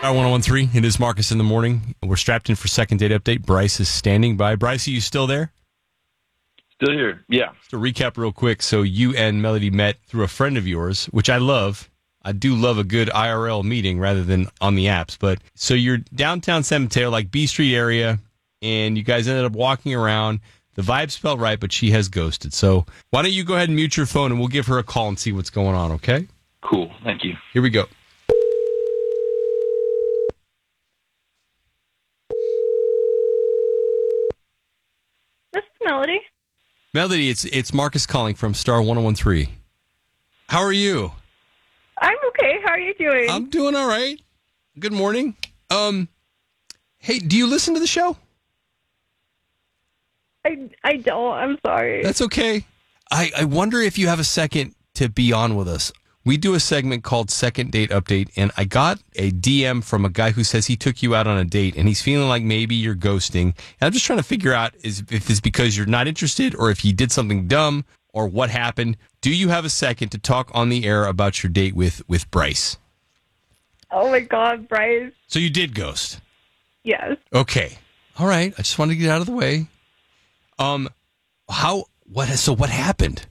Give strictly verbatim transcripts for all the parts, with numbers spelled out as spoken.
one oh one three, it is Marcus in the morning. We're strapped in for second date update. Bryce is standing by. Bryce, are you still there? Still here, yeah. Just to recap real quick, so you and Melody met through a friend of yours, which I love. I do love a good I R L meeting rather than on the apps. But so you're downtown San Mateo, like B Street area, and you guys ended up walking around. The vibes felt right, but she has ghosted. So why don't you go ahead and mute your phone, and we'll give her a call and see what's going on, okay? Cool, thank you. Here we go. This is Melody. Melody, it's it's Marcus calling from Star one oh one three. How are you? I'm okay. How are you doing? I'm doing all right. Good morning. Um, hey, do you listen to the show? I, I don't. I'm sorry. That's okay. I, I wonder if you have a second to be on with us. We do a segment called Second Date Update, and I got a D M from a guy who says he took you out on a date, and he's feeling like maybe you're ghosting. And I'm just trying to figure out is, if it's because you're not interested or if he did something dumb or what happened. Do you have a second to talk on the air about your date with, with Bryce? Oh, my God, Bryce. So you did ghost? Yes. Okay. All right. I just wanted to get out of the way. Um, how, what, so what happened?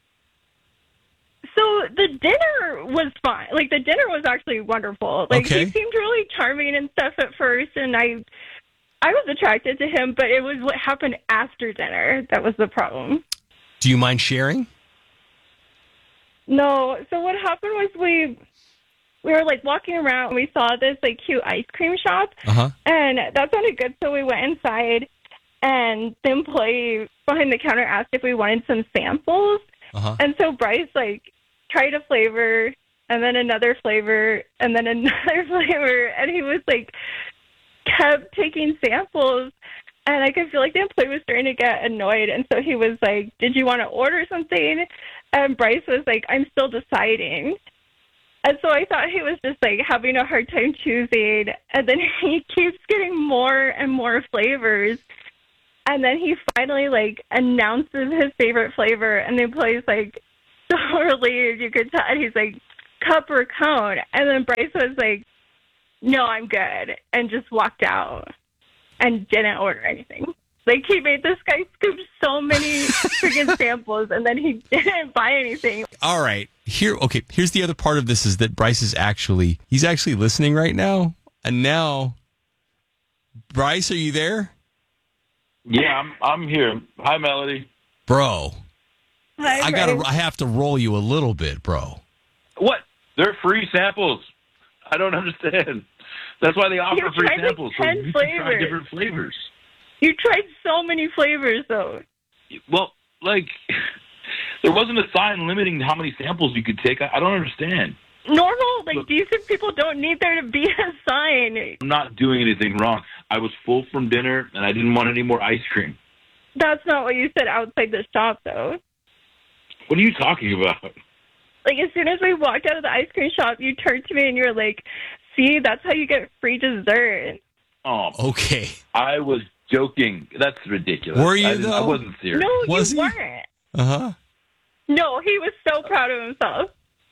So the dinner was fine. Like, the dinner was actually wonderful. Like, Okay. he seemed really charming and stuff at first, and I I was attracted to him, but it was what happened after dinner that was the problem. Do you mind sharing? No. So what happened was we we were, like, walking around, and we saw this, like, cute ice cream shop, Uh-huh. and that sounded good, so we went inside, and the employee behind the counter asked if we wanted some samples. Uh-huh. And so Bryce, like, tried a flavor, and then another flavor, and then another flavor, and he was, like, kept taking samples, and I could feel like the employee was starting to get annoyed, and so he was like, did you want to order something? And Bryce was like, I'm still deciding. And so I thought he was just, like, having a hard time choosing, and then he keeps getting more and more flavors. And then he finally, like, announces his favorite flavor, and the employee's, like, so relieved. You could tell. And he's like, cup or cone? And then Bryce was like, no, I'm good, and just walked out and didn't order anything. Like, he made this guy scoop so many freaking samples, and then he didn't buy anything. All right. Here, okay, here's the other part of this is that Bryce is actually, he's actually listening right now. And now, Bryce, are you there? Yeah, I'm I'm here. Hi, Melody. Bro, Hi, I gotta, Bryce. I have to roll you a little bit, bro. What? They're free samples. I don't understand. That's why they offer You free tried, like, samples. so ten you can try flavors. different flavors. You tried so many flavors, though. Well, like, there wasn't a sign limiting how many samples you could take. I, I don't understand. Normal, like, Look. decent people don't need there to be a sign. I'm not doing anything wrong. I was full from dinner, and I didn't want any more ice cream. That's not what you said outside the shop, though. What are you talking about? Like, as soon as we walked out of the ice cream shop, you turned to me and you were like, see, that's how you get free dessert. Oh, Okay. I was joking. That's ridiculous. Were you, I, didn't- I though? wasn't serious. No, Was you he? weren't. Uh-huh. No, he was so proud of himself.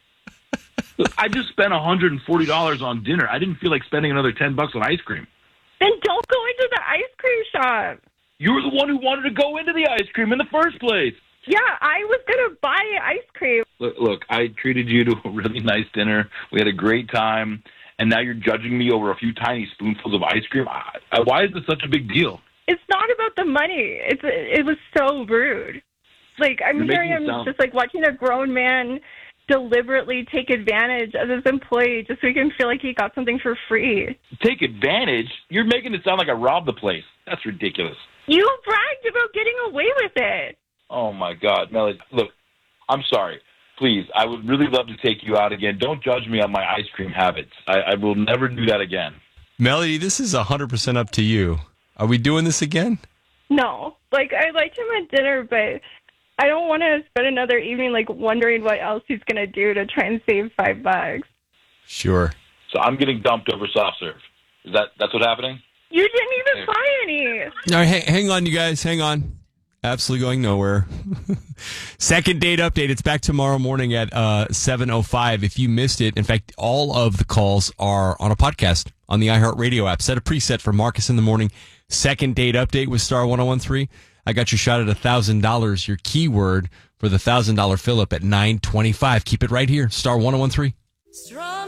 Look, I just spent one hundred forty dollars on dinner. I didn't feel like spending another ten bucks on ice cream. Then don't go into the ice cream shop. You were the one who wanted to go into the ice cream in the first place. Yeah, I was going to buy ice cream. Look, look, I treated you to a really nice dinner. We had a great time, and now you're judging me over a few tiny spoonfuls of ice cream. I, I, why is this such a big deal? It's not about the money. It's It was so rude. Like, I'm You're hearing making it him sound- just, like, watching a grown man deliberately take advantage of his employee just so he can feel like he got something for free. Take advantage? You're making it sound like I robbed the place. That's ridiculous. You bragged about getting away with it. Oh, my God. Melody, look, I'm sorry. Please, I would really love to take you out again. Don't judge me on my ice cream habits. I, I will never do that again. Melody, this is one hundred percent up to you. Are we doing this again? No. Like, I liked him at dinner, but I don't want to spend another evening, like, wondering what else he's going to do to try and save five bucks. Sure. So I'm getting dumped over soft serve. Is that that's what's happening? You didn't even buy any. All right, hang, hang on, you guys. Hang on. Absolutely going nowhere. Second date update. It's back tomorrow morning at uh, seven oh five. If you missed it, in fact, all of the calls are on a podcast on the iHeartRadio app. Set a preset for Marcus in the Morning. Second date update with Star ten thirteen. I got your shot at one thousand dollars, your keyword for the one thousand dollars fill-up at nine twenty-five. Keep it right here. Star ten thirteen. Strong